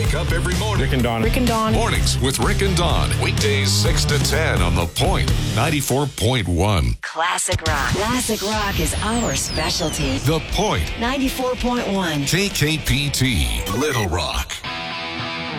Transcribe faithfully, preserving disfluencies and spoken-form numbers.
Wake up every morning. Rick and Dawn. Rick and Dawn. Mornings with Rick and Dawn. Weekdays six to ten on The Point. ninety-four point one. Classic rock. Classic rock is our specialty. The Point. ninety-four point one. K K P T. Little Rock.